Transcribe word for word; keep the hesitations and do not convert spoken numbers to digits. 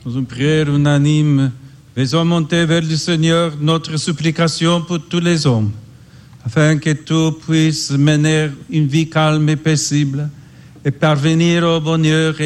dans une prière unanime, faisons monter vers le Seigneur notre supplication pour tous les hommes, afin que tout puisse mener une vie calme et paisible et parvenir au bonheur